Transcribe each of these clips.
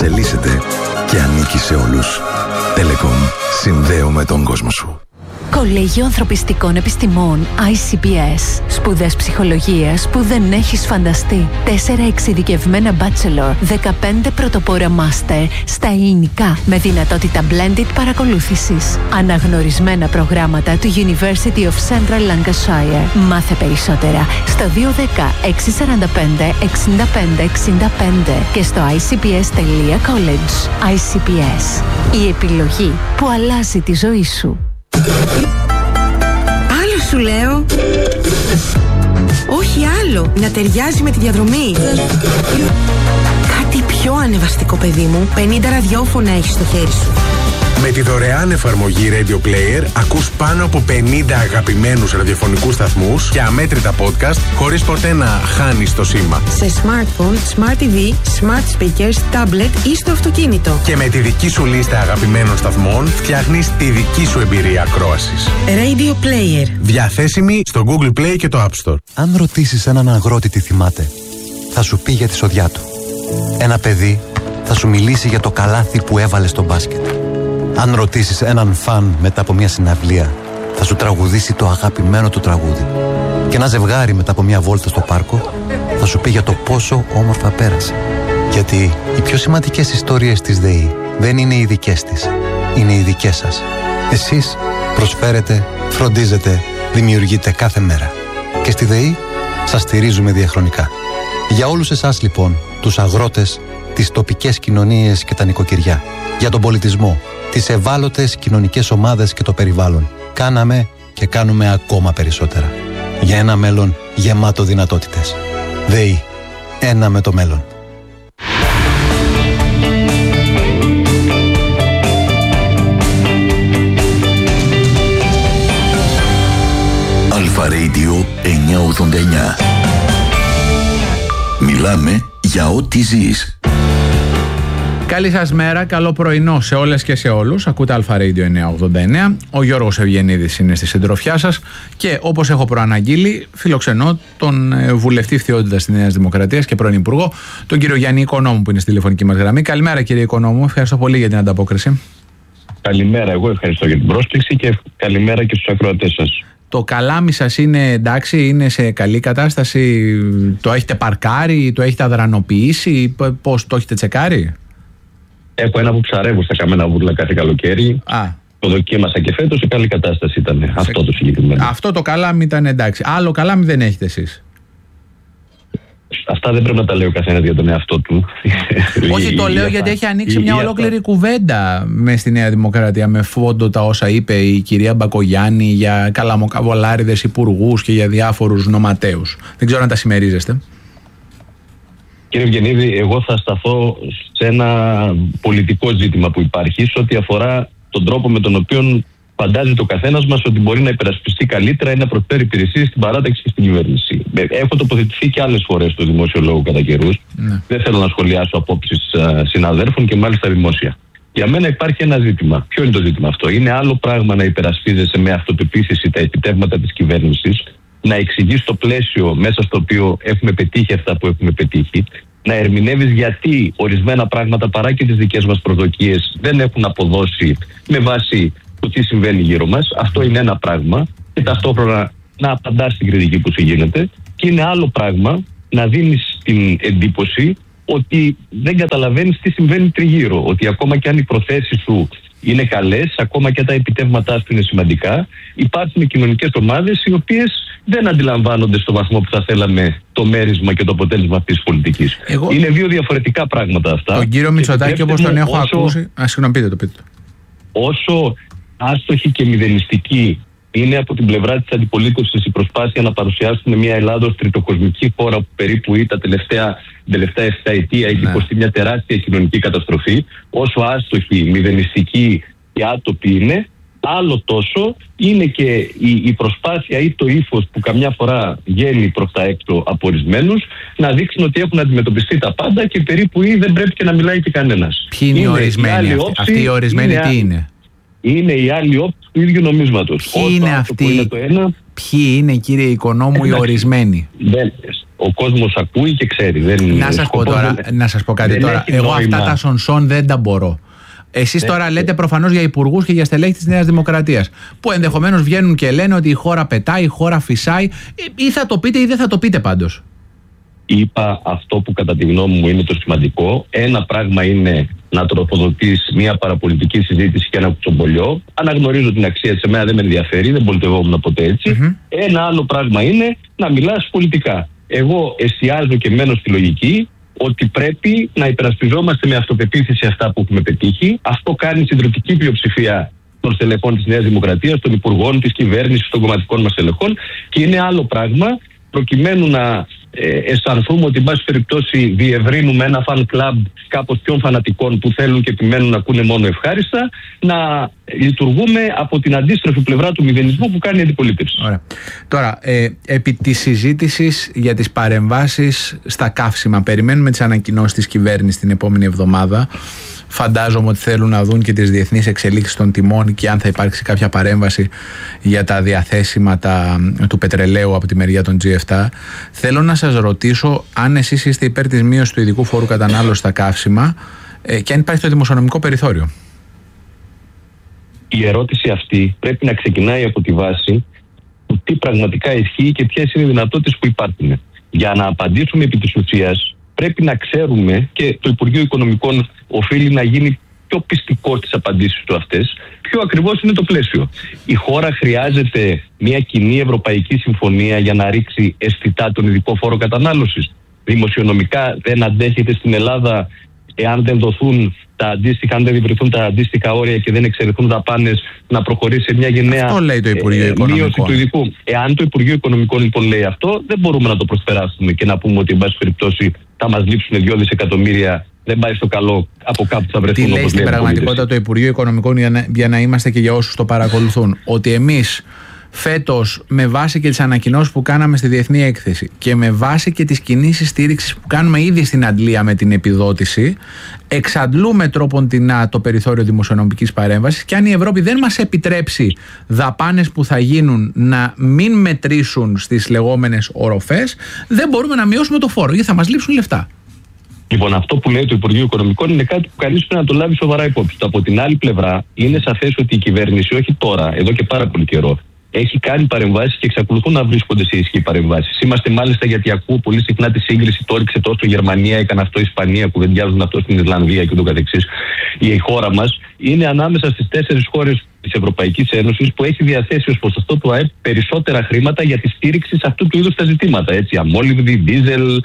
εξελίσσεται και ανήκει σε όλους. Telecom. Συνδέουμε τον κόσμο σου. Κολέγιο Ανθρωπιστικών Επιστημών ICPS. Σπουδές ψυχολογίας που δεν έχεις φανταστεί. 4 εξειδικευμένα bachelor, 15 πρωτοπόρα master στα ελληνικά με δυνατότητα blended παρακολούθησης. Αναγνωρισμένα προγράμματα του University of Central Lancashire. Μάθε περισσότερα στο 210 645 65 65 και στο icps.college. ICPS. Η επιλογή που αλλάζει τη ζωή σου. Άλλο σου λέω. Όχι άλλο. Να ταιριάζει με τη διαδρομή. Κάτι πιο ανεβαστικό, παιδί μου. 50 ραδιόφωνα έχεις στο χέρι σου. Με τη δωρεάν εφαρμογή Radio Player ακούς πάνω από 50 αγαπημένους ραδιοφωνικούς σταθμούς και αμέτρητα podcast χωρίς ποτέ να χάνεις το σήμα. Σε smartphone, smart TV, smart speakers, tablet ή στο αυτοκίνητο. Και με τη δική σου λίστα αγαπημένων σταθμών φτιάχνεις τη δική σου εμπειρία ακρόασης. Radio Player. Διαθέσιμη στο Google Play και το App Store. Αν ρωτήσεις έναν αγρότη τι θυμάται, θα σου πει για τη σοδιά του. Ένα παιδί θα σου μιλήσει για το καλάθι που έβαλε στο μπάσκετ. Αν ρωτήσεις έναν φαν μετά από μια συναυλία, θα σου τραγουδήσει το αγαπημένο του τραγούδι. Και ένα ζευγάρι μετά από μια βόλτα στο πάρκο θα σου πει για το πόσο όμορφα πέρασε. Γιατί οι πιο σημαντικές ιστορίες της ΔΕΗ δεν είναι οι δικές της, είναι οι δικές σας. Εσείς προσφέρετε, φροντίζετε, δημιουργείτε κάθε μέρα. Και στη ΔΕΗ σας στηρίζουμε διαχρονικά. Για όλους εσάς λοιπόν, τους αγρότες, τις τοπικές κοινωνίες και τα νοικοκυριά, για τον πολιτισμό, τις ευάλωτες κοινωνικές ομάδες και το περιβάλλον, κάναμε και κάνουμε ακόμα περισσότερα. Για ένα μέλλον γεμάτο δυνατότητες. ΔΕΗ. Ένα με το μέλλον. Αλφα Radio 989. Μιλάμε για ό,τι ζεις. Καλή σας μέρα, καλό πρωινό σε όλες και σε όλους. Ακούτε Αλφα Radio 989. Ο Γιώργος Ευγενίδης είναι στη συντροφιά σας και όπως έχω προαναγγείλει, φιλοξενώ τον βουλευτή Φθιότητας της Νέας Δημοκρατίας και πρώην Υπουργό, τον κύριο Γιάννη Οικονόμου, που είναι στη τηλεφωνική μας γραμμή. Καλημέρα, κύριε Οικονόμου. Ευχαριστώ πολύ για την ανταπόκριση. Καλημέρα, εγώ ευχαριστώ για την πρόσκληση και καλημέρα και στους ακροατές σας. Το καλάμι σας είναι εντάξει, είναι σε καλή κατάσταση, το έχετε παρκάρει, το έχετε αδρανοποιήσει, πώς το έχετε τσεκάρει? Έχω ένα που ψαρεύω στα καμένα βούρλα κάθε καλοκαίρι. Το δοκίμασα και φέτος, σε καλή κατάσταση ήταν αυτό το συγκεκριμένο. Αυτό το καλάμι ήταν εντάξει. Άλλο καλάμι δεν έχετε εσείς? Αυτά δεν πρέπει να τα λέει ο καθένας για τον εαυτό του. Όχι, το λέω γιατί έχει ανοίξει μια ολόκληρη κουβέντα μες στη Νέα Δημοκρατία με φόντο τα όσα είπε η κυρία Μπακογιάννη για καλαμοκαβολάριδες υπουργούς και για διάφορους νοματέους. Δεν ξέρω αν τα συμμερίζεστε. Κύριε Ευγενίδη, εγώ θα σταθώ σε ένα πολιτικό ζήτημα που υπάρχει, σε ό,τι αφορά τον τρόπο με τον οποίο φαντάζεται ο καθένας μας ότι μπορεί να υπερασπιστεί καλύτερα ή να προσφέρει υπηρεσίες στην παράταξη και στην κυβέρνηση. Έχω τοποθετηθεί και άλλες φορές στο δημόσιο λόγο κατά καιρούς. Δεν θέλω να σχολιάσω απόψεις συναδέρφων και μάλιστα δημόσια. Για μένα υπάρχει ένα ζήτημα. Ποιο είναι το ζήτημα αυτό? Είναι άλλο πράγμα να υπερασπίζεσαι με αυτοπεποίθηση τα επιτεύγματα της κυβέρνησης, να εξηγείς το πλαίσιο μέσα στο οποίο έχουμε πετύχει αυτά που έχουμε πετύχει, να ερμηνεύεις γιατί ορισμένα πράγματα παρά και τις δικές μας προσδοκίες δεν έχουν αποδώσει με βάση το τι συμβαίνει γύρω μας. Αυτό είναι ένα πράγμα, και ταυτόχρονα να απαντάς στην κριτική που σου γίνεται. Και είναι άλλο πράγμα να δίνεις την εντύπωση ότι δεν καταλαβαίνεις τι συμβαίνει τριγύρω, ότι ακόμα και αν οι προθέσεις σου είναι καλές, ακόμα και τα επιτεύγματά σου είναι σημαντικά, υπάρχουν κοινωνικές ομάδες οι οποίες δεν αντιλαμβάνονται στο βαθμό που θα θέλαμε το μέρισμα και το αποτέλεσμα αυτής της πολιτικής. Είναι δύο διαφορετικά πράγματα αυτά. Τον κύριο Μητσοτάκη, όπως τον έχω ακούσει. Συγγνώμη, πείτε το. Όσο άστοχη και μηδενιστική είναι από την πλευρά της αντιπολίτευσης η προσπάθεια να παρουσιάσουμε μια Ελλάδα ως τριτοκοσμική χώρα που περίπου την τελευταία 7 ετία έχει υποστεί μια τεράστια κοινωνική καταστροφή, όσο άστοχη, μηδενιστική και άτοπη είναι, άλλο τόσο είναι και η προσπάθεια ή το ύφος που καμιά φορά βγαίνει προς τα έξω από ορισμένους να δείξουν ότι έχουν αντιμετωπιστεί τα πάντα και περίπου δεν πρέπει και να μιλάει και κανένας. Ποιοι είναι οι ορισμένοι αυτοί οι ορισμένοι τι είναι? Είναι η άλλη όψη του ίδιου νομίσματος. Ποιοι είναι αυτοί? Ποιοι είναι, κύριε Οικονόμου, οι ορισμένοι? Ο κόσμος ακούει και ξέρει. Να σας πω κάτι τώρα. Εγώ αυτά τα σονσόν δεν τα μπορώ. Εσείς τώρα λέτε προφανώς για υπουργούς και για στελέχη της Νέας Δημοκρατίας, που ενδεχομένως βγαίνουν και λένε ότι η χώρα πετάει, η χώρα φυσάει. Ή θα το πείτε ή δεν θα το πείτε πάντως. Είπα αυτό που κατά τη γνώμη μου είναι το σημαντικό. Ένα πράγμα είναι να τροφοδοτείς μια παραπολιτική συζήτηση και ένα κουτσομπολιό. Αναγνωρίζω την αξία της, εμένα δεν με ενδιαφέρει, δεν πολιτευόμουν ποτέ έτσι. Ένα άλλο πράγμα είναι να μιλάς πολιτικά. Εγώ εστιάζω και μένω στη λογική ότι πρέπει να υπερασπιζόμαστε με αυτοπεποίθηση αυτά που έχουμε πετύχει. Αυτό κάνει η συντριπτική πλειοψηφία των στελεχών της Νέας Δημοκρατίας, των υπουργών, της κυβέρνησης, των κομματικών μας στελεχών. Και είναι άλλο πράγμα, προκειμένου να αισθανθούμε ότι, εν πάση περιπτώσει, διευρύνουμε ένα fan club κάπως πιο φανατικών που θέλουν και επιμένουν να ακούνε μόνο ευχάριστα, να λειτουργούμε από την αντίστροφη πλευρά του μηδενισμού που κάνει η αντιπολίτευση. Ωραία. Τώρα, επί της συζήτησης για τις παρεμβάσεις στα καύσιμα, περιμένουμε τις ανακοινώσεις της κυβέρνησης την επόμενη εβδομάδα. Φαντάζομαι ότι θέλουν να δουν και τις διεθνείς εξελίξεις των τιμών και αν θα υπάρξει κάποια παρέμβαση για τα διαθέσιμα του πετρελαίου από τη μεριά των G7. Θέλω να σας ρωτήσω αν εσείς είστε υπέρ της μείωσης του ειδικού φόρου κατανάλωσης στα καύσιμα και αν υπάρχει το δημοσιονομικό περιθώριο. Η ερώτηση αυτή πρέπει να ξεκινάει από τη βάση του τι πραγματικά ισχύει και ποιες είναι οι δυνατότητες που υπάρχουν. Για να απαντήσουμε επί της ουσίας, πρέπει να ξέρουμε, και το Υπουργείο Οικονομικών οφείλει να γίνει πιο πιστικό στις απαντήσεις του αυτές, ποιο ακριβώς είναι το πλαίσιο. Η χώρα χρειάζεται μια κοινή ευρωπαϊκή συμφωνία για να ρίξει αισθητά τον ειδικό φόρο κατανάλωσης. Δημοσιονομικά δεν αντέχεται στην Ελλάδα, εάν δεν δοθούν τα αντίστοιχα, αν δεν διευρυνθούν τα αντίστοιχα όρια και δεν εξαιρεθούν δαπάνες, να προχωρήσει σε μια γενναία μείωση του ειδικού. Εάν το Υπουργείο Οικονομικών λοιπόν λέει αυτό, δεν μπορούμε να το προσπεράσουμε και να πούμε ότι, εν πάση περιπτώσει, θα μας λείψουν 2 δισεκατομμύρια. Δεν πάει στο καλό, από κάπου θα βρεθούν. Τι λέει στην πραγματικότητα το Υπουργείο Οικονομικών, για να είμαστε και για όσους το παρακολουθούν, ότι εμείς φέτος, με βάση και τις ανακοινώσεις που κάναμε στη Διεθνή Έκθεση και με βάση και τις κινήσεις στήριξης που κάνουμε ήδη στην αντλία με την επιδότηση, εξαντλούμε τρόποντινά το περιθώριο δημοσιονομικής παρέμβασης, και αν η Ευρώπη δεν μας επιτρέψει δαπάνες που θα γίνουν να μην μετρήσουν στις λεγόμενες οροφές, δεν μπορούμε να μειώσουμε το φόρο, γιατί θα μας λείψουν λεφτά. Λοιπόν, αυτό που λέει το Υπουργείο Οικονομικών είναι κάτι που κανείς πρέπει να το λάβει σοβαρά υπόψη. Από την άλλη πλευρά, είναι σαφές ότι η κυβέρνηση, όχι τώρα, εδώ και πάρα πολύ καιρό, έχει κάνει παρεμβάσεις και εξακολουθούν να βρίσκονται σε ισχύ παρεμβάσεις. Είμαστε μάλιστα, γιατί ακούω πολύ συχνά τη σύγκριση, το έριξε τόσο η Γερμανία, έκανε αυτό η Ισπανία, που δεν διάβαζαν αυτό στην Ιρλανδία και ούτω καθεξής. Η χώρα μας είναι ανάμεσα στις 4 χώρες της Ευρωπαϊκής Ένωσης που έχει διαθέσει ως ποσοστό του ΑΕΠ περισσότερα χρήματα για τη στήριξη σε αυτού του είδους τα ζητήματα. Έτσι, αμόλυβδη, δίζελ,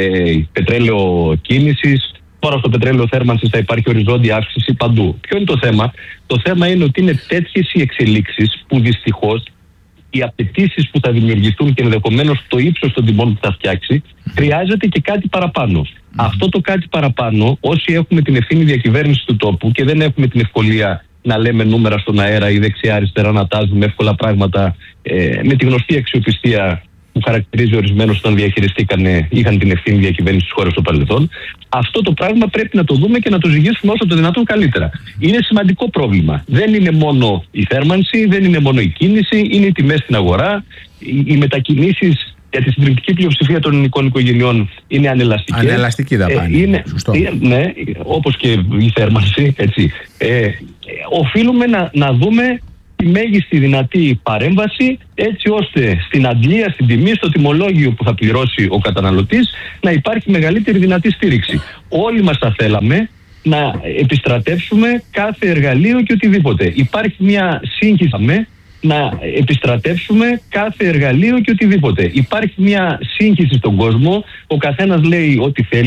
πετρέλαιο κίνησης. Τώρα στο πετρέλαιο θέρμανσης θα υπάρχει οριζόντια αύξηση παντού. Ποιο είναι το θέμα? Το θέμα είναι ότι είναι τέτοιες οι εξελίξεις που δυστυχώς οι απαιτήσεις που θα δημιουργηθούν και ενδεχομένως το ύψος των τιμών που θα φτιάξει, χρειάζεται και κάτι παραπάνω. Αυτό το κάτι παραπάνω, όσοι έχουμε την ευθύνη διακυβέρνηση του τόπου και δεν έχουμε την ευκολία να λέμε νούμερα στον αέρα ή δεξιά-αριστερά να τάζουμε εύκολα πράγματα, με τη γνωστή αξιοπιστία που χαρακτηρίζει ορισμένους όταν είχαν την ευθύνη διακυβέρνηση της χώρας στο παρελθόν, αυτό το πράγμα πρέπει να το δούμε και να το ζυγίσουμε όσο το δυνατόν καλύτερα. Είναι σημαντικό πρόβλημα. Δεν είναι μόνο η θέρμανση, δεν είναι μόνο η κίνηση, είναι οι τιμές στην αγορά, οι μετακινήσεις για τη συντριπτική πλειοψηφία των ελληνικών οικογενειών είναι ανελαστικές. Ανελαστική δαπάνη. Σωστό. Ναι, όπως και η θέρμανση. Έτσι. Οφείλουμε να δούμε τη μέγιστη δυνατή παρέμβαση, έτσι ώστε στην αντλία, στην τιμή, στο τιμολόγιο που θα πληρώσει ο καταναλωτής, να υπάρχει μεγαλύτερη δυνατή στήριξη. Όλοι μας θα θέλαμε να επιστρατεύσουμε κάθε εργαλείο και οτιδήποτε. Υπάρχει μια σύγχυση να επιστρατεύσουμε κάθε εργαλείο και οτιδήποτε. Υπάρχει μια σύγχυση στον κόσμο, ο καθένας λέει ό,τι θέλει.